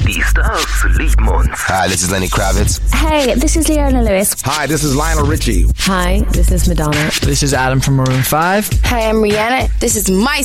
Die Stars lieben uns. Hi, this is Lenny Kravitz. Hey, this is Leona Lewis. Hi, this is Lionel Richie. Hi, this is Madonna. This is Adam from Maroon 5. Hi, I'm Rihanna. This is my